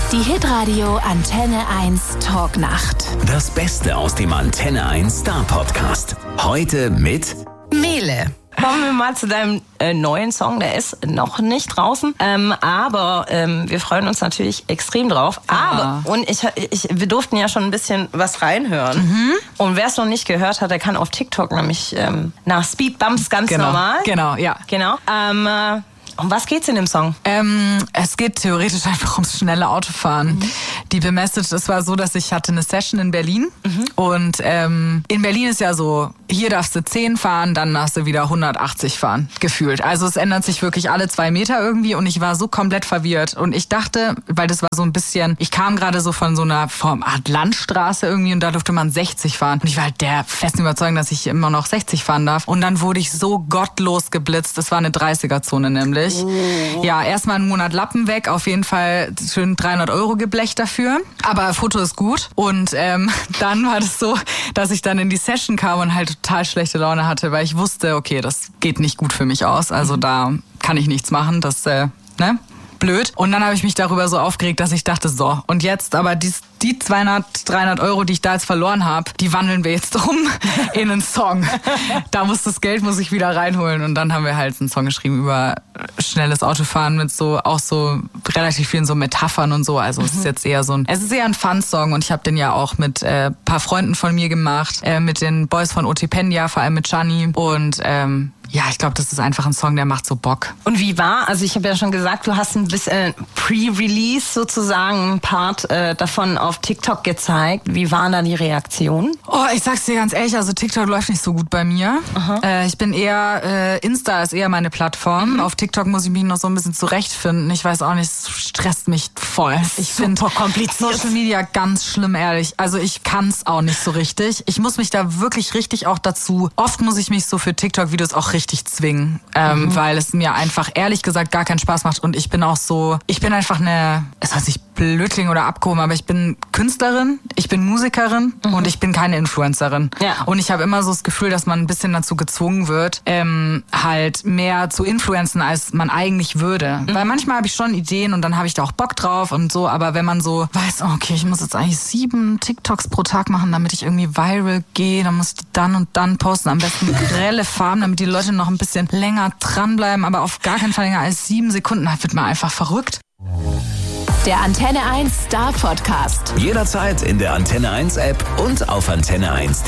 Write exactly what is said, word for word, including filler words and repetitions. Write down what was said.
Die Hitradio Antenne eins Talknacht. Das Beste aus dem Antenne eins Star Podcast. Heute mit Mele. Kommen wir mal zu deinem äh, neuen Song. Der ist noch nicht draußen, ähm, aber ähm, wir freuen uns natürlich extrem drauf. Aber, ja. und ich, ich, wir durften ja schon ein bisschen was reinhören. Mhm. Und wer es noch nicht gehört hat, der kann auf TikTok nämlich ähm, nach Speed Bumps ganz genau. normal. Genau, ja. Genau. Ähm, äh, um was geht's in dem Song? Ähm, es geht theoretisch einfach ums schnelle Autofahren. Mhm. Die Message, es war so, dass ich hatte eine Session in Berlin. Mhm. Und ähm, in Berlin ist ja so, hier darfst du zehn fahren, dann darfst du wieder hundertachtzig fahren, gefühlt. Also es ändert sich wirklich alle zwei Meter irgendwie und ich war so komplett verwirrt. Und ich dachte, weil das war so ein bisschen, ich kam gerade so von so einer Form Art Landstraße irgendwie und da durfte man sechzig fahren. Und ich war halt der festen Überzeugung, dass ich immer noch sechzig fahren darf. Und dann wurde ich so gottlos geblitzt. Das war eine dreißiger-Zone nämlich. Oh. Ja, erstmal einen Monat Lappen weg, auf jeden Fall schön dreihundert Euro geblecht dafür. Aber Foto ist gut. Und ähm, dann war das so, dass ich dann in die Session kam und halt total schlechte Laune hatte, weil ich wusste, okay, das geht nicht gut für mich aus. Also mhm. da kann ich nichts machen. Das, äh, ne? Blöd. Und dann habe ich mich darüber so aufgeregt, dass ich dachte, so, und jetzt aber dies, die zweihundert, dreihundert Euro, die ich da jetzt verloren habe, die wandeln wir jetzt um in einen Song. Da muss das Geld, muss ich wieder reinholen. Und dann haben wir halt einen Song geschrieben über schnelles Autofahren mit so, auch so relativ vielen so Metaphern und so. Also mhm. es ist jetzt eher so ein, es ist eher ein Fun-Song und ich habe den ja auch mit äh, paar Freunden von mir gemacht, äh, mit den Boys von Otipendia, vor allem mit Gianni und ähm, ja, ich glaube, das ist einfach ein Song, der macht so Bock. Und wie war, also ich habe ja schon gesagt, du hast ein bisschen Pre-Release sozusagen, ein Part äh, davon auf TikTok gezeigt. Wie waren da die Reaktionen? Oh, ich sag's dir ganz ehrlich, also TikTok läuft nicht so gut bei mir. Äh, ich bin eher, äh, Insta ist eher meine Plattform. Mhm. Auf TikTok muss ich mich noch so ein bisschen zurechtfinden. Ich weiß auch nicht, es stresst mich voll. Ich finde Social Media ganz schlimm, ehrlich. Also ich kann's auch nicht so richtig. Ich muss mich da wirklich richtig auch dazu, oft muss ich mich so für TikTok-Videos auch richtig zwingen, ähm, mhm. weil es mir einfach ehrlich gesagt gar keinen Spaß macht und ich bin auch so, ich bin einfach eine, es heißt nicht Blödling oder abgehoben, aber ich bin Künstlerin, ich bin Musikerin mhm. und ich bin keine Influencerin. Ja. Und ich habe immer so das Gefühl, dass man ein bisschen dazu gezwungen wird, ähm, halt mehr zu influenzen, als man eigentlich würde. Mhm. Weil manchmal habe ich schon Ideen und dann habe ich da auch Bock drauf und so, aber wenn man so weiß, okay, ich muss jetzt eigentlich sieben TikToks pro Tag machen, damit ich irgendwie viral gehe, dann muss ich die dann und dann posten, am besten grelle Farben, damit die Leute noch ein bisschen länger dranbleiben, aber auf gar keinen Fall länger als sieben Sekunden, da wird man einfach verrückt. Der Antenne eins Star Podcast. Jederzeit in der Antenne eins App und auf antenne eins punkt